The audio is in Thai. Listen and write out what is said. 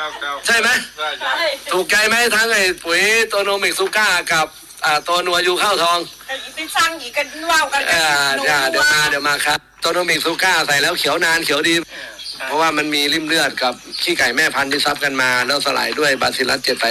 ใช่ไหมถูกใจไหมทั้งไอ้ปุ๋ยตัวโนมิกซูก้ากับตัวนัวยูเข้าทองไปสร้างอีกกันว่าวกันเดี๋ยวมาครับตัวโนมิกซูก้าใส่แล้วเขียวนานเขียวดีเพราะว่ามันมีริ่มเลือดกับขี้ไก่แม่พันธุ์ที่ซับกันมาแล้วสลายด้วยบาซิลัสเจ็ด